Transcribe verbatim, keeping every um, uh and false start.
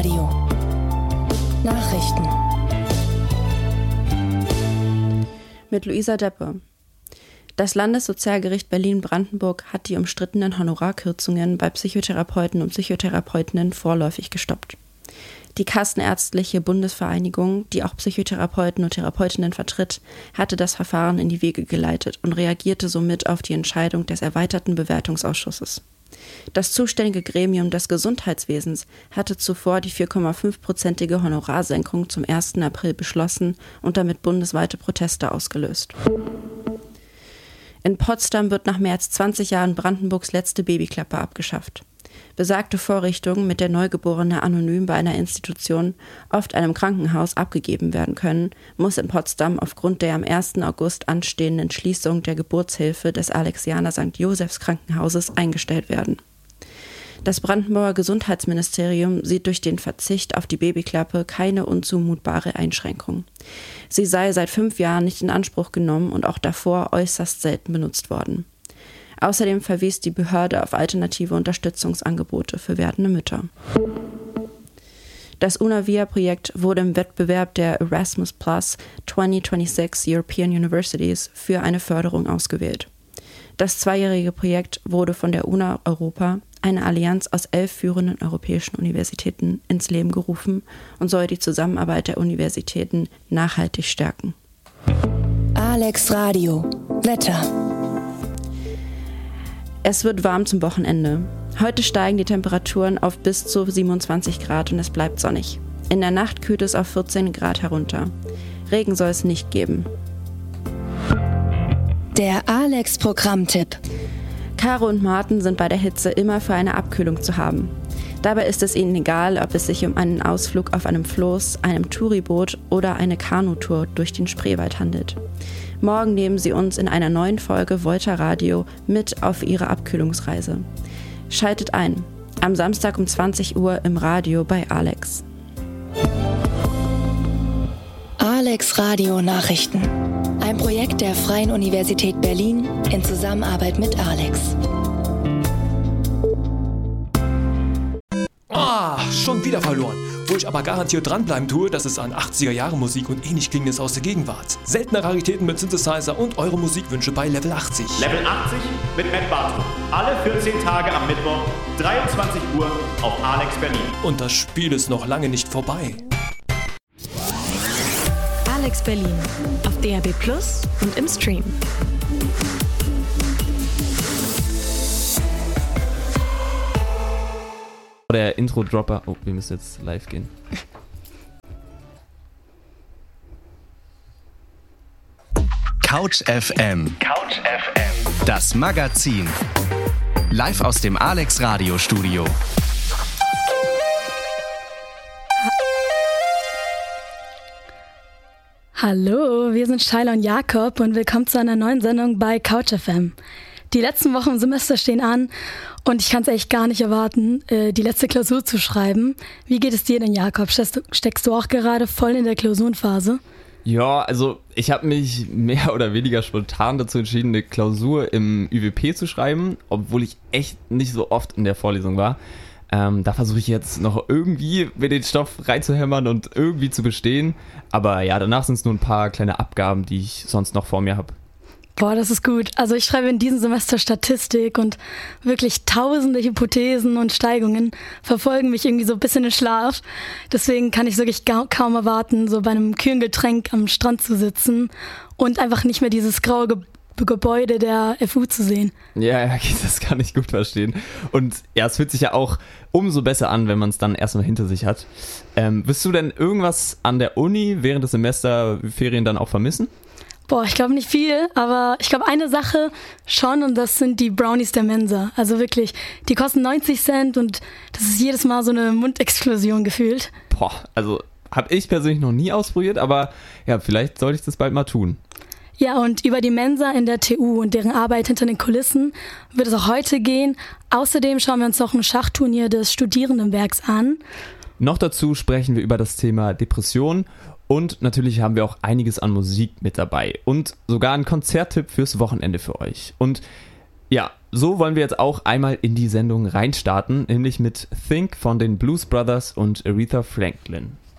Radio. Nachrichten. Mit Luisa Deppe. Das Landessozialgericht Berlin-Brandenburg hat die umstrittenen Honorarkürzungen bei Psychotherapeuten und Psychotherapeutinnen vorläufig gestoppt. Die Kassenärztliche Bundesvereinigung, die auch Psychotherapeuten und Therapeutinnen vertritt, hatte das Verfahren in die Wege geleitet und reagierte somit auf die Entscheidung des erweiterten Bewertungsausschusses. Das zuständige Gremium des Gesundheitswesens hatte zuvor die vier Komma fünf prozentige Honorarsenkung zum ersten April beschlossen und damit bundesweite Proteste ausgelöst. In Potsdam wird nach mehr als zwanzig Jahren Brandenburgs letzte Babyklappe abgeschafft. Besagte Vorrichtungen, mit der Neugeborene anonym bei einer Institution, oft einem Krankenhaus, abgegeben werden können, muss in Potsdam aufgrund der am ersten August anstehenden Schließung der Geburtshilfe des Alexianer Sankt Josephs Krankenhauses eingestellt werden. Das Brandenburger Gesundheitsministerium sieht durch den Verzicht auf die Babyklappe keine unzumutbare Einschränkung. Sie sei seit fünf Jahren nicht in Anspruch genommen und auch davor äußerst selten benutzt worden. Außerdem verwies die Behörde auf alternative Unterstützungsangebote für werdende Mütter. Das Unavia-Projekt wurde im Wettbewerb der Erasmus Plus zwanzig sechsundzwanzig European Universities für eine Förderung ausgewählt. Das zweijährige Projekt wurde von der UNA Europa, eine Allianz aus elf führenden europäischen Universitäten, ins Leben gerufen und soll die Zusammenarbeit der Universitäten nachhaltig stärken. Alex Radio. Wetter. Es wird warm zum Wochenende. Heute steigen die Temperaturen auf bis zu siebenundzwanzig Grad und es bleibt sonnig. In der Nacht kühlt es auf vierzehn Grad herunter. Regen soll es nicht geben. Der Alex-Programmtipp. Caro und Martin sind bei der Hitze immer für eine Abkühlung zu haben. Dabei ist es ihnen egal, ob es sich um einen Ausflug auf einem Floß, einem Touriboot oder eine Kanutour durch den Spreewald handelt. Morgen nehmen sie uns in einer neuen Folge Volta Radio mit auf ihre Abkühlungsreise. Schaltet ein, am Samstag um zwanzig Uhr im Radio bei Alex. Alex Radio Nachrichten. Ein Projekt der Freien Universität Berlin in Zusammenarbeit mit Alex. Ah, schon wieder verloren. Wo ich aber garantiert dranbleiben tue, das ist an achtziger-Jahre-Musik und ähnlich Klingendes aus der Gegenwart. Seltene Raritäten mit Synthesizer und eure Musikwünsche bei Level achtzig. Level achtzig mit Matt Bartow. Alle vierzehn Tage am Mittwoch, dreiundzwanzig Uhr auf Alex Berlin. Und das Spiel ist noch lange nicht vorbei. Alex Berlin auf D A B Plus und im Stream. Der Intro-Dropper. Oh, wir müssen jetzt live gehen. Couch F M. Couch F M. Das Magazin. Live aus dem Alex Radio Studio. Hallo, wir sind Schuyler und Jakob und willkommen zu einer neuen Sendung bei Couch F M. Die letzten Wochen im Semester stehen an und ich kann es echt gar nicht erwarten, die letzte Klausur zu schreiben. Wie geht es dir denn, Jakob? Steckst du auch gerade voll in der Klausurenphase? Ja, also ich habe mich mehr oder weniger spontan dazu entschieden, eine Klausur im Ü W P zu schreiben, obwohl ich echt nicht so oft in der Vorlesung war. Ähm, da versuche ich jetzt noch irgendwie mir den Stoff reinzuhämmern und irgendwie zu bestehen. Aber ja, danach sind es nur ein paar kleine Abgaben, die ich sonst noch vor mir habe. Boah, das ist gut. Also ich schreibe in diesem Semester Statistik und wirklich tausende Hypothesen und Steigungen verfolgen mich irgendwie so ein bisschen in Schlaf. Deswegen kann ich wirklich kaum erwarten, so bei einem kühlen Getränk am Strand zu sitzen und einfach nicht mehr dieses graue Ge- Gebäude der F U zu sehen. Ja, ja, das kann ich gut verstehen. Und ja, es fühlt sich ja auch umso besser an, wenn man es dann erstmal hinter sich hat. Ähm, wirst du denn irgendwas an der Uni während des Semesterferien dann auch vermissen? Boah, ich glaube nicht viel, aber ich glaube eine Sache schon und das sind die Brownies der Mensa. Also wirklich, die kosten neunzig Cent und das ist jedes Mal so eine Mundexplosion gefühlt. Boah, also habe ich persönlich noch nie ausprobiert, aber ja, vielleicht sollte ich das bald mal tun. Ja, und über die Mensa in der T U und deren Arbeit hinter den Kulissen wird es auch heute gehen. Außerdem schauen wir uns noch ein Schachturnier des Studierendenwerks an. Noch dazu sprechen wir über das Thema Depression. Und natürlich haben wir auch einiges an Musik mit dabei und sogar einen Konzerttipp fürs Wochenende für euch. Und ja, so wollen wir jetzt auch einmal in die Sendung reinstarten, nämlich mit Think von den Blues Brothers und Aretha Franklin.